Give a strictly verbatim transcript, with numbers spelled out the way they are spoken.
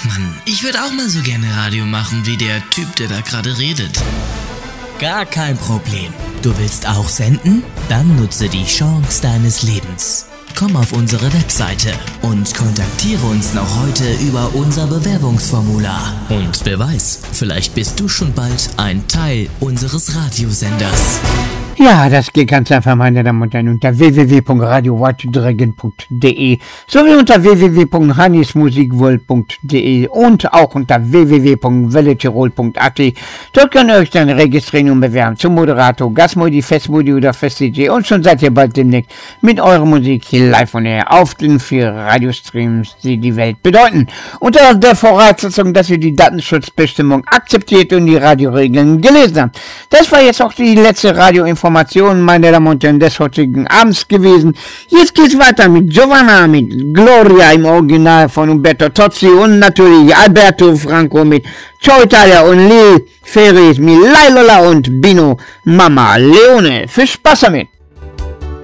Mann, ich würde auch mal so gerne Radio machen wie der Typ, der da gerade redet. Gar kein Problem. Du willst auch senden? Dann nutze die Chance deines Lebens. Komm auf unsere Webseite und kontaktiere uns noch heute über unser Bewerbungsformular. Und wer weiß, vielleicht bist du schon bald ein Teil unseres Radiosenders. Ja, das geht ganz einfach, meine Damen und Herren, unter w w w punkt radio white dragon punkt d e sowie unter w w w punkt hannismusikworld punkt d e und auch unter w w w punkt welle tirol punkt a t. Dort könnt ihr euch dann registrieren und bewerben zum Moderator, Gastmodi, Festmodi oder Fest-D J und schon seid ihr bald demnächst mit eurer Musik hier live on air auf den vier Radiostreams, die die Welt bedeuten. Unter der Voraussetzung, dass ihr die Datenschutzbestimmung akzeptiert und die Radioregeln gelesen habt. Das war jetzt auch die letzte Radioinformation, meine Damen und Herren, des heutigen Abends gewesen. Jetzt geht's weiter mit Giovanna, mit Gloria im Original von Umberto Tozzi und natürlich Alberto Franco mit Ciao Italia und Lil Ferris mit Lailola und Bino Mama Leone. Viel Spaß damit!